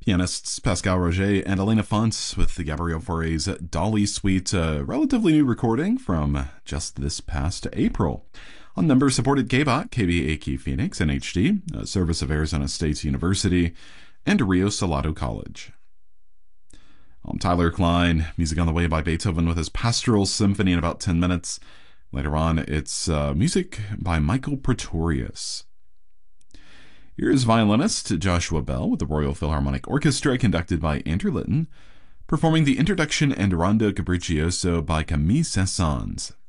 Pianists Pascal Roger and Elena Font with the Gabriel Fauré's Dolly Suite, a relatively new recording from just this past April. On member-supported KBOT, KBAQ Phoenix, NHD, a service of Arizona State University, and Rio Salado College. I'm Tyler Klein, music on the way by Beethoven with his Pastoral Symphony in about 10 minutes. Later on, it's music by Michael Pretorius. Here's violinist Joshua Bell with the Royal Philharmonic Orchestra, conducted by Andrew Litton, performing the introduction and Rondo Capriccioso by Camille Saint-Saëns.